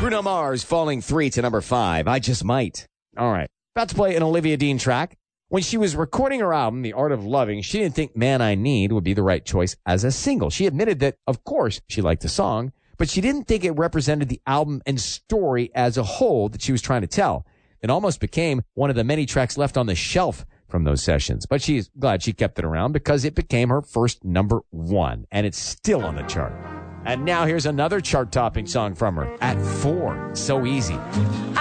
Bruno Mars falling 3 to number 5. I Just Might. All right. About to play an Olivia Dean track. When she was recording her album, The Art of Loving, she didn't think Man I Need would be the right choice as a single. She admitted that, of course, she liked the song, but she didn't think it represented the album and story as a whole that she was trying to tell. It almost became one of the many tracks left on the shelf from those sessions. But she's glad she kept it around because it became her first number 1, and it's still on the chart. And now here's another chart-topping song from her at 4. So Easy.